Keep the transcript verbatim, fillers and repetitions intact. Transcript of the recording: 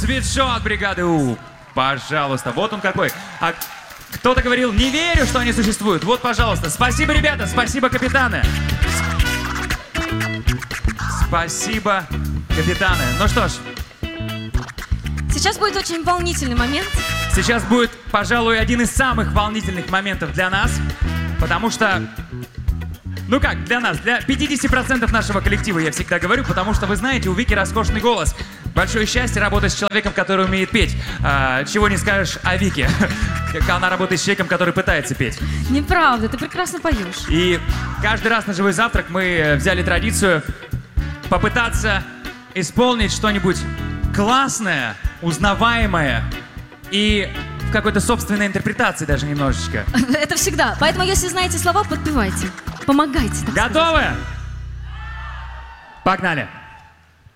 свитшот бригады У. Пожалуйста, вот он какой. А кто-то говорил, не верю, что они существуют. Вот, пожалуйста. Спасибо, ребята, спасибо, капитаны. Спасибо, капитаны. Ну что ж. Сейчас будет очень волнительный момент. Сейчас будет, пожалуй, один из самых волнительных моментов для нас. Потому что... Ну как, для нас, для пятидесяти процентов нашего коллектива, я всегда говорю, потому что, вы знаете, у Вики роскошный голос. Большое счастье работать с человеком, который умеет петь. А, чего не скажешь о Вике. Она работает с человеком, который пытается петь. Неправда, ты прекрасно поешь. И каждый раз на «Живой завтрак» мы взяли традицию попытаться исполнить что-нибудь классное, узнаваемое и в какой-то собственной интерпретации даже немножечко. Это всегда. Поэтому, если знаете слова, подпевайте. Помогайте. Готовы? Погнали!